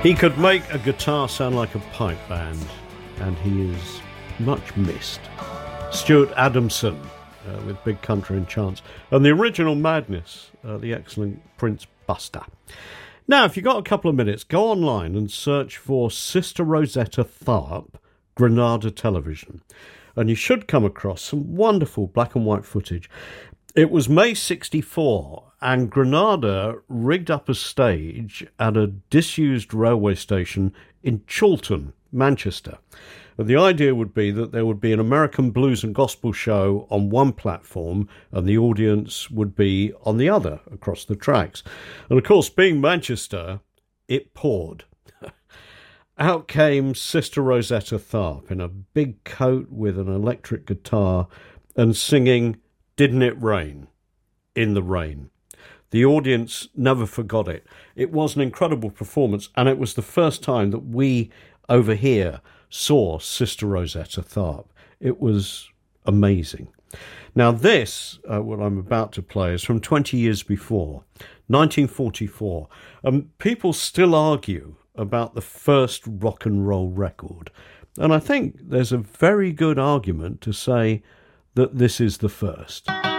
He could make a guitar sound like a pipe band, and he is much missed. Stuart Adamson with Big Country and Chance, and the original Madness, the excellent Prince Buster. Now, if you've got a couple of minutes, go online and search for Sister Rosetta Tharpe, Granada Television, and you should come across some wonderful black and white footage. It was May 64, and Granada rigged up a stage at a disused railway station in Chorlton, Manchester. And the idea would be that there would be an American blues and gospel show on one platform and the audience would be on the other across the tracks. And of course, being Manchester, it poured. Out came Sister Rosetta Tharpe in a big coat with an electric guitar and singing Didn't It Rain? In the Rain. The audience never forgot it. It was an incredible performance, and it was the first time that we over here saw Sister Rosetta Tharpe. It was amazing. Now this, what I'm about to play, is from 20 years before, 1944. People still argue about the first rock and roll record. And I think there's a very good argument to say that this is the first.